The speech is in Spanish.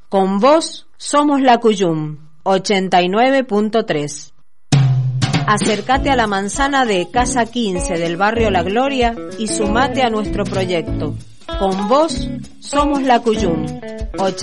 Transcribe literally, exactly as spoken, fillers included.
Con vos somos la Cuyum, ochenta y nueve punto tres. Acércate a la manzana de Casa quince del barrio La Gloria y sumate a nuestro proyecto. Con vos somos la Cuyum, ochenta y nueve punto tres.